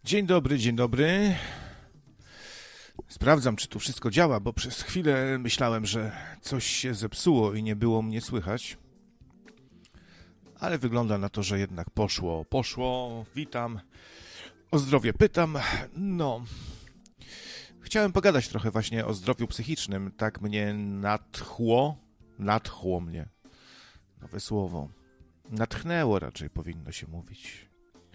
Dzień dobry, dzień dobry. Sprawdzam, czy tu wszystko działa, bo przez chwilę myślałem, że coś się zepsuło i nie było mnie słychać. Ale wygląda na to, że jednak poszło. Poszło, witam. O zdrowie pytam. No, chciałem pogadać trochę właśnie o zdrowiu psychicznym. Tak mnie nadchło mnie. Nowe słowo. Natchnęło raczej powinno się mówić.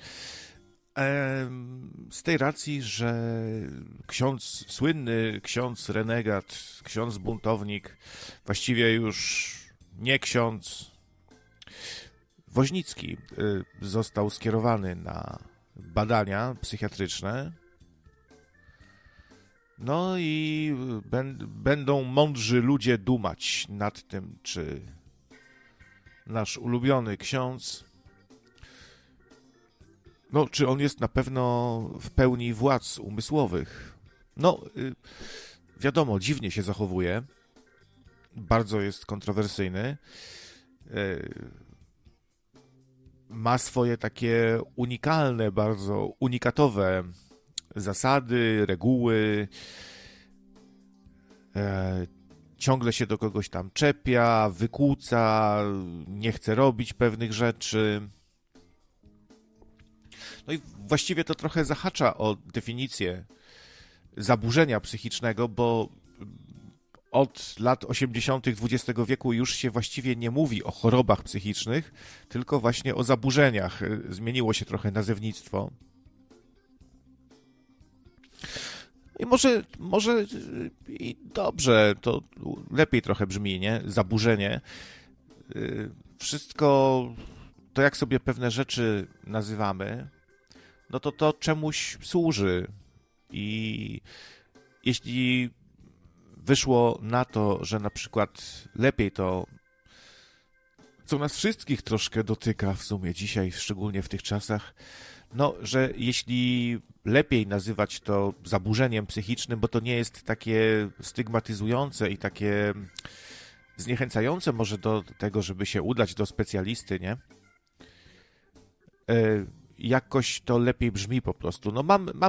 Z tej racji, że słynny ksiądz renegat, ksiądz buntownik, właściwie już nie ksiądz, Woźnicki został skierowany na badania psychiatryczne. No i będą mądrzy ludzie dumać nad tym, czy nasz ulubiony ksiądz, czy on jest na pewno w pełni władz umysłowych. Wiadomo, dziwnie się zachowuje. Bardzo jest kontrowersyjny. Ma swoje takie unikalne, bardzo unikatowe zasady, reguły. Ciągle się do kogoś tam czepia, wykłóca, nie chce robić pewnych rzeczy. No i właściwie to trochę zahacza o definicję zaburzenia psychicznego, bo od lat 80. XX wieku już się właściwie nie mówi o chorobach psychicznych, tylko właśnie o zaburzeniach. Zmieniło się trochę nazewnictwo. I może i dobrze, to lepiej trochę brzmi, nie? Zaburzenie. Wszystko to, jak sobie pewne rzeczy nazywamy, no to czemuś służy. I jeśli wyszło na to, że na przykład lepiej to, co nas wszystkich troszkę dotyka w sumie dzisiaj, szczególnie w tych czasach, że jeśli lepiej nazywać to zaburzeniem psychicznym, bo to nie jest takie stygmatyzujące i takie zniechęcające może do tego, żeby się udać do specjalisty, nie? Jakoś to lepiej brzmi po prostu. Mam